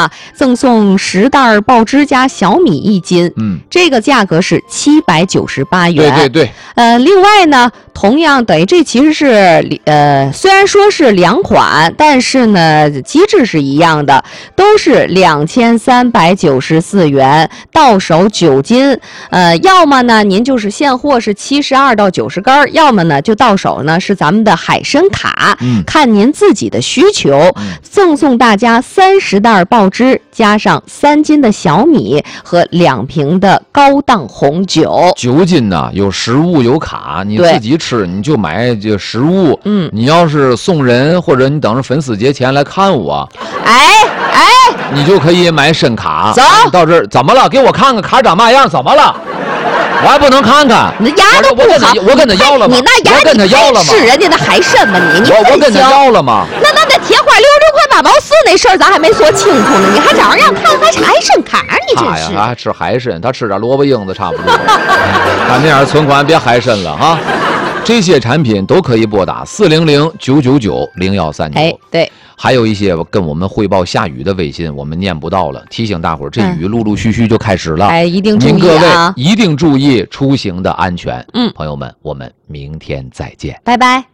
啊，赠送10袋报汁加小米1斤，这个价格是798元。 对对对。 另外呢，同样等于这其实是虽然说是2款，但是呢机制是一样的，都是2394元，到手9斤。要么呢您就是现货是72到90根，要么呢就到手呢是咱们的海参卡，看您自己的需求。赠送大家30袋报汁，加上3斤的小米和2瓶的高档红酒。 9斤呢，有食物有卡，你自己吃你就买这食物。你要是送人或者你等着粉丝节前来看我，你就可以买深卡。 走到这儿怎么了？给我看看卡长嘛样？怎么了？我还不能看看？ 你的牙都不好， 我跟他要了吗？ 你那牙我跟他要了吗？ 是人家的海参吗？你我跟他要了吗？ 那铁花66块8毛4那事儿咱还没说清楚呢，你还找人让看海参卡，你真是。 他还吃海参，他吃点萝卜缨子差不多。他那样存款别海参了哈。这些产品都可以拨打400-999-0139。 对。 还有一些跟我们汇报下雨的微信，我们念不到了，提醒大伙儿，这雨陆陆续续就开始了。 一定注意啊！ 您各位一定注意出行的安全。朋友们，我们明天再见， 拜拜。